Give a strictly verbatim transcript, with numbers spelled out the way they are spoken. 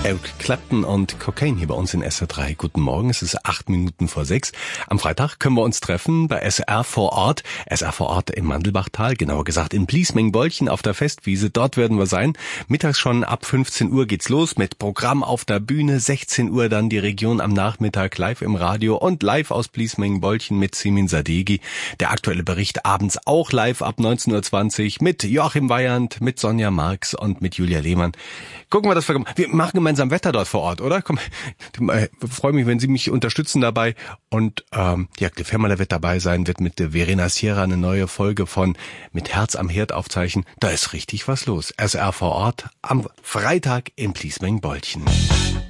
Eric Clapton und Cocaine hier bei uns in S R drei. Guten Morgen, es ist acht Minuten vor sechs. Am Freitag können wir uns treffen bei S R vor Ort. S R vor Ort im Mandelbachtal, genauer gesagt in Bliesming-Bolchen auf der Festwiese. Dort werden wir sein. Mittags schon ab fünfzehn Uhr geht's los mit Programm auf der Bühne. sechzehn Uhr dann die Region am Nachmittag live im Radio und live aus Bliesming-Bolchen mit Simin Sadeghi. Der aktuelle Bericht abends auch live ab neunzehn Uhr zwanzig mit Joachim Weyand, mit Sonja Marx und mit Julia Lehmann. Gucken wir das. Wir machen gemeinsam Wetter dort vor Ort, oder? Komm, ich freue mich, wenn Sie mich unterstützen dabei. Und ähm, ja, der Firmaler wird dabei sein, wird mit der Verena Sierra eine neue Folge von Mit Herz am Herd aufzeichnen. Da ist richtig was los. S R vor Ort am Freitag in Bliesming-Bolchen.